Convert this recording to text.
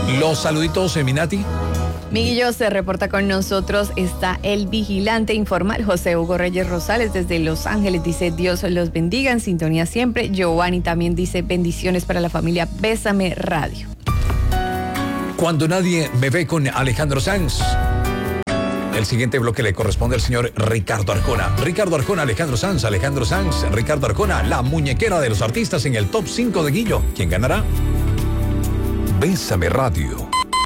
Los saluditos, Eminati. Miguillo se reporta con nosotros, está el vigilante informal José Hugo Reyes Rosales desde Los Ángeles, dice Dios los bendiga, en sintonía siempre. Giovanni también dice bendiciones para la familia Bésame Radio. Cuando nadie me ve con Alejandro Sanz. El siguiente bloque le corresponde al señor Ricardo Arjona. Ricardo Arjona, Alejandro Sanz, Ricardo Arjona, la muñequera de los artistas en el top 5 de Guillo. ¿Quién ganará? Bésame Radio.